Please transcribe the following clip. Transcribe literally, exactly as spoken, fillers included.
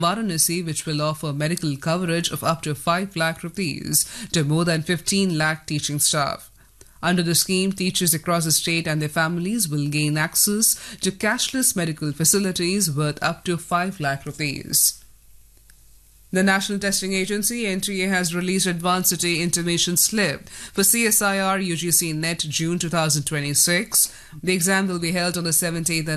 Varanasi, which will offer medical coverage of up to five lakh rupees to more than fifteen lakh teaching staff. Under the scheme, teachers across the state and their families will gain access to cashless medical facilities worth up to five lakh rupees. The National Testing Agency N T A has released Advanced City Intimation Slip for C S I R U G C Net June twenty twenty-six. The exam will be held on the seventeenth and